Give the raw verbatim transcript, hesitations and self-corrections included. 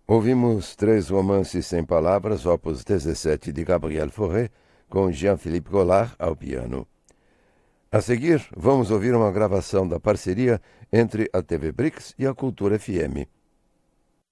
Ouvimos três romances sem palavras, opus dezessete de Gabriel Fauré, com Jean-Philippe Gollard ao piano. A seguir, vamos ouvir uma gravação da parceria entre a T V Brix e a Cultura F M.